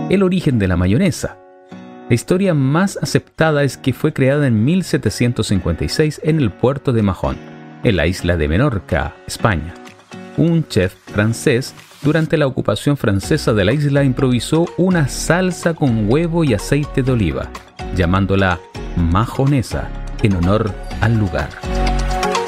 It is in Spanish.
el origen de la mayonesa. La historia más aceptada es que fue creada en 1756 en el puerto de Mahón, en la isla de Menorca, España. Un chef francés, durante la ocupación francesa de la isla, improvisó una salsa con huevo y aceite de oliva, llamándola majonesa en honor al lugar.